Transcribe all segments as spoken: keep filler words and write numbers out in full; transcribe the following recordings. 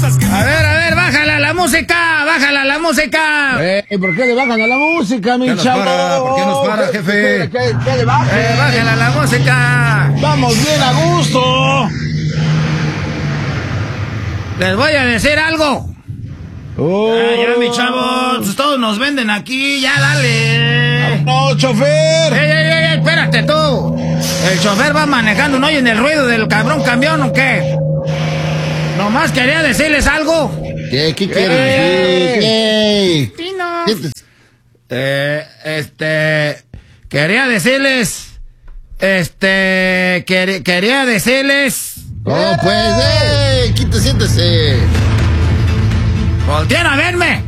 A ver, a ver, bájala la música, bájala la música. Eh, ¿por qué le bajan a la música, mi chavo? Para? ¿Por qué nos para, jefe? ¿Qué, qué, qué le bajan? Eh, bájala la música. Vamos bien a gusto. Les voy a decir algo. Oh. Ya, ya, mi chavo, pues todos nos venden aquí, ya dale. No, chofer. Ey, ey, ey, espérate tú. ¿El chofer va manejando, no oyen el ruido del cabrón camión o qué? Nomás quería decirles algo. ¿Qué, qué quieres decir? ¿Qué? Pino. Eh, este, quería decirles, este, quer, quería decirles. Oh, pues, eh, quítate, siéntese. Volteen a verme.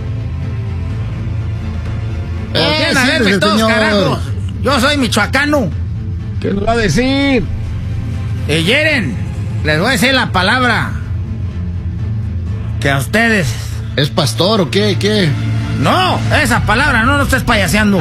Volteen Eh, a verme siéntese, todos, señor. carajos. Yo soy michoacano. ¿Qué nos va a decir? Y Yeren, les voy a decir la palabra. Que a ustedes. ¿Es pastor o qué? ¿Qué? No, esa palabra no, no estés payaseando.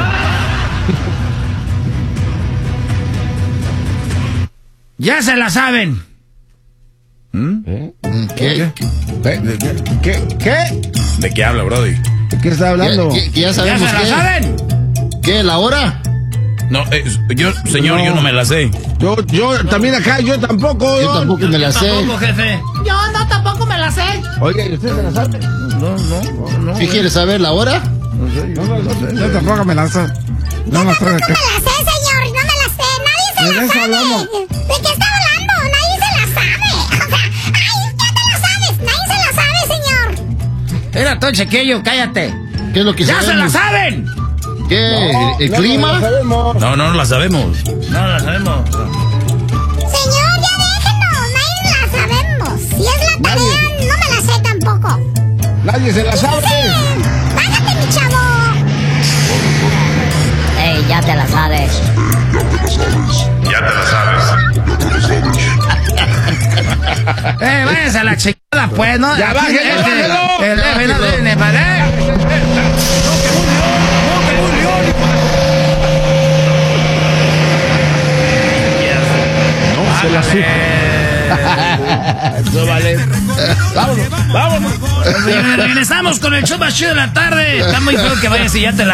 Ya se la saben. ¿Mm? ¿Eh? ¿Qué? ¿Qué? ¿Qué? ¿Qué? ¿Qué? ¿De qué habla, Brody? ¿De qué está hablando? ¿Qué, qué, qué ya Ya sabemos se la qué? saben. ¿Qué? ¿La hora? No, eh, yo, señor, No. yo no me la sé. Yo, yo también acá, yo tampoco. Yo tampoco me la sé. Tampoco, jefe. Yo no, tampoco me la sé. Oye, ¿y usted se la sabe? No, no, no, no. ¿Qué quieres saber? ¿La hora? No sé, yo no, no sé. Yo tampoco me la sé. No me Tampoco me la sé, señor, no me la sé, nadie se ¿De la eso sabe. hablamos? ¿De qué está hablando? Nadie se la sabe. O sea, ay, ya te la sabes, nadie se la sabe, señor. Era todo chiquillo, cállate. ¿Qué es lo que ¡Ya se la sabemos? saben! ¿Qué? No, ¿El, el no, clima? No lo sabemos. No, no, no la sabemos. No la sabemos. Señor, ya déjenos, nadie la sabemos. Si es la tarea, Nadie. no me la sé tampoco. Nadie se la sabe. Sí, bájate, mi chavo. Ey, ya te la sabes. Ya te la sabes. Eh, váyanse a la chingada, pues, ¿no? Ya, Aquí, bájelo, este, bájelo. El jefe no tiene para. No se la supo. Eso vale. Vámonos, vámonos. Regresamos con el show más chido de la tarde. Está muy feo que vayas y ya te la